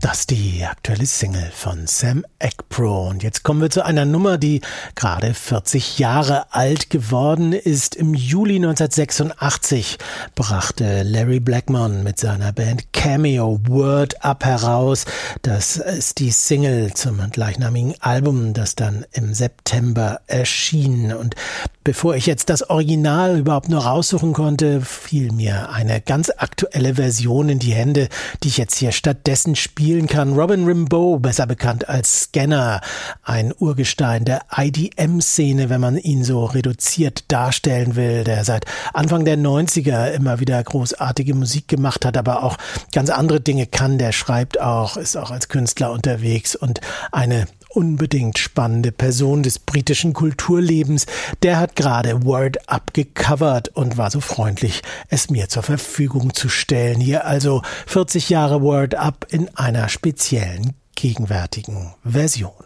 Das die aktuelle Single von Sam Ekbro. Und jetzt kommen wir zu einer Nummer, die gerade 40 Jahre alt geworden ist. Im Juli 1986 brachte Larry Blackmon mit seiner Band Cameo Word Up heraus. Das ist die Single zum gleichnamigen Album, das dann im September erschien. Und bevor ich jetzt das Original überhaupt noch raussuchen konnte, fiel mir eine ganz aktuelle Version in die Hände, die ich jetzt hier stattdessen spielen kann. Robin Rimbaud, besser bekannt als Scanner, ein Urgestein der IDM-Szene, wenn man ihn so reduziert darstellen will, der seit Anfang der 90er immer wieder großartige Musik gemacht hat, aber auch ganz andere Dinge kann. Der schreibt auch, ist auch als Künstler unterwegs und eine unbedingt spannende Person des britischen Kulturlebens. Der hat gerade Word Up gecovert und war so freundlich, es mir zur Verfügung zu stellen. Hier also 40 Jahre Word Up in einer speziellen, gegenwärtigen Version.